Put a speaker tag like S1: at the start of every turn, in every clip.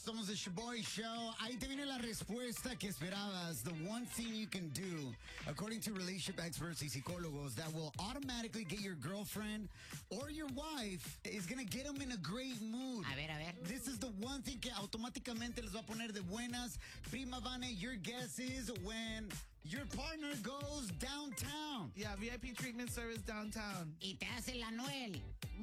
S1: Somos the Shaboy Show. Ahí te viene la respuesta que esperabas. The one thing you can do, according to relationship experts y psicólogos, that will automatically get your girlfriend or your wife is going to get them in a great mood.
S2: A ver.
S1: This is the one thing que automáticamente les va a poner de buenas. Prima Vane, your guess is when your partner goes downtown.
S3: Yeah, VIP treatment service downtown.
S2: Y te hace la Anuel.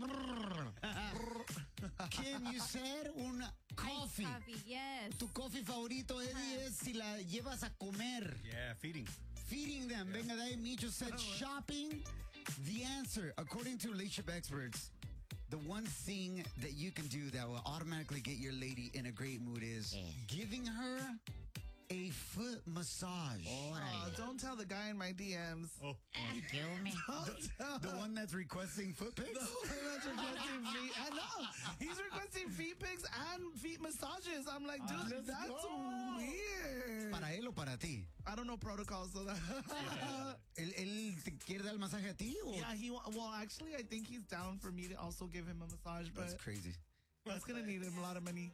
S1: Kim, you said un coffee.
S4: Coffee, yes.
S1: Tu coffee favorito, Eddie, es si la llevas a comer.
S5: Yeah, feeding.
S1: Feeding them. Yeah. Venga de ahí, Micho said shopping. The answer, according to relationship experts, the one thing that you can do that will automatically get your lady in a great mood is giving her a foot massage.
S3: Oh, don't tell the guy in my DMs.
S5: Oh.
S2: Kill me.
S1: The one that's requesting foot pics?
S3: The one that's requesting feet. I know. He's requesting feet pics and feet massages. I'm like, dude, that's weird.
S1: ¿Para él o para ti?
S3: I don't know protocols. So that
S1: ¿Él te quiere dar el masaje a ti? O?
S3: yeah, well, actually, I think he's down for me to also give him a massage, but
S1: That's crazy.
S3: that's going to need him a lot of money.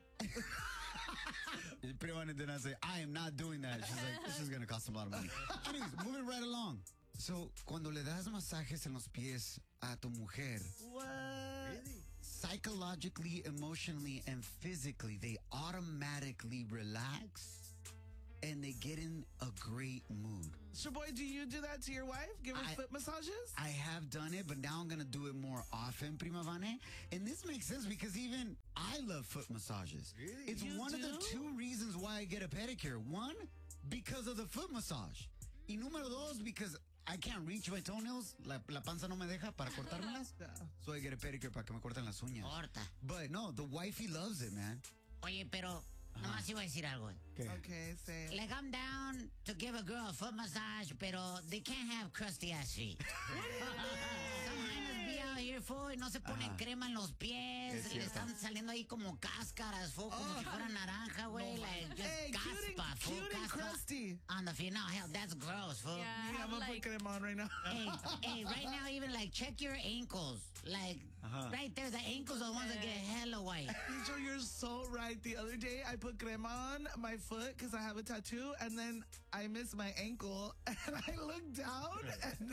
S1: Prima did not say, I am not doing that. She's like, this is going to cost him a lot of money. Anyways, moving right along. So, cuando le das masajes en los pies a tu mujer,
S3: What?
S5: Really?
S1: psychologically, emotionally, and physically, they automatically relax and they get in a great mood.
S3: Shaboy, do you do that to your wife? Give her foot massages?
S1: I have done it, but now I'm going to do it more often, Prima Vane. And this makes sense because even I love foot massages.
S5: Really?
S1: It's
S3: You
S1: one of the
S3: do?
S1: two reasons why I get a pedicure. One, because of the foot massage. Y número dos, because I can't reach my toenails. La panza no me deja para cortármelas.
S3: Yeah.
S1: So I get a pedicure para que me corten las uñas.
S2: Corta.
S1: But no, the wifey loves it, man.
S2: Oye, pero nomás iba a decir algo.
S3: Okay, say.
S2: Like, I'm down to give a girl a foot massage, pero they can't have crusty ass feet. Some hyenas be out here, fool, y no se ponen crema en los pies.
S1: Es
S2: Le
S1: cierto.
S2: están saliendo ahí como cáscaras, fool, como si fuera naranja, güey. Like, just
S3: Hey,
S2: caspa, fool,
S3: cute and
S2: caspa
S3: crusty.
S2: on the feet. No, hell, that's gross, fool.
S4: Yeah, I
S3: Yeah,
S4: have
S3: I'm gonna
S4: like,
S3: put him on right now.
S2: Hey, right now, even like check your ankles. Like, right there, the ankles are the ones that get hella white.
S3: Micho, you're so right. The other day, I put crema on my foot because I have a tattoo, and then I missed my ankle, and I looked down, and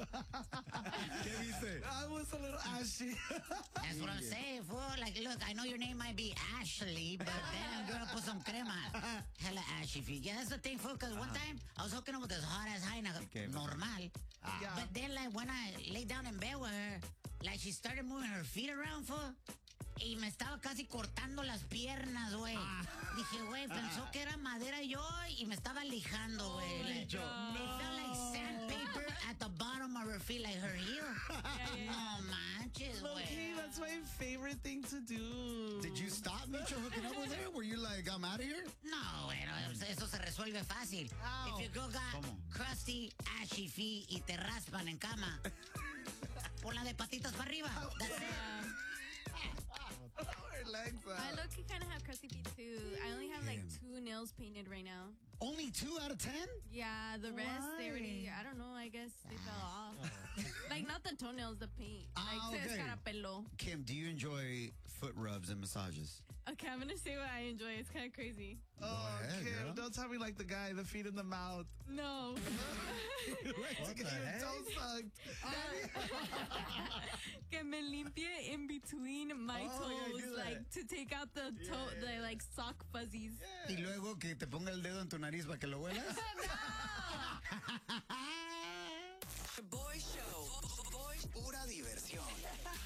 S1: ¿Qué dice?
S3: I was a little ashy.
S2: That's what I'm saying, fool. Like, look, I know your name might be Ashley, but damn, girl, put some crema. Hella ashy feet. Yeah, that's the thing, fool, because one time I was hooking up with this hot-ass hyena, normal.
S3: Yeah.
S2: But then, like, when I lay down in bed with her, like, she started moving her feet around, fool. Y me estaba casi cortando las piernas, güey. Dije, güey, pensó que era madera yo y me estaba lijando, güey. Like, it felt like sandpaper at the bottom of her feet, like her heel. No manches,
S3: Okay,
S2: güey.
S3: that's my favorite thing to do.
S1: Did you stop, Micho, hooking up with her? Were you like, I'm out of here?
S2: No, bueno, eso se resuelve fácil.
S3: How?
S2: If your girl got
S1: ¿Cómo?
S2: crusty, ashy feet y te raspan en cama, ponla de patitas para arriba. That's it.
S3: Her legs
S4: I
S3: out.
S4: low-key kind of have crusty feet too. I only have like
S1: Damn.
S4: 2 nails painted right now.
S1: Only 2 out of 10?
S4: Yeah, the rest they already.
S3: Why?
S4: I don't know. I guess they fell off. Like not the toenails, the paint.
S1: Ah,
S4: Like se
S1: okay.
S4: escarapeló.
S1: Kim, do you enjoy foot rubs and massages?
S4: Okay, I'm gonna say what I enjoy. It's kind of crazy.
S3: Oh,
S1: ahead,
S3: Kim,
S1: girl.
S3: don't tell me like the guy, the feet in the mouth.
S4: No.
S1: What
S3: Get your toe sucked.
S4: Que me limpie in between my
S1: Oh, yeah,
S4: toes,
S1: do that.
S4: like to take out the toe, the like sock fuzzies.
S1: Y luego que te ponga el dedo en tu nariz para que lo huelas.
S6: Boy Show. Pura diversión.